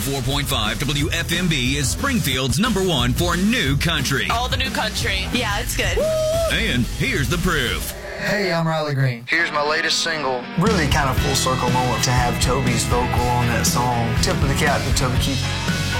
4.5 WFMB is Springfield's #1 for new country. All the new country. Yeah, it's good. And here's the proof. Hey, I'm Riley Green. Here's my latest single. Really kind of full circle moment to have Toby's vocal on that song. Tip of the cap to Toby Keith.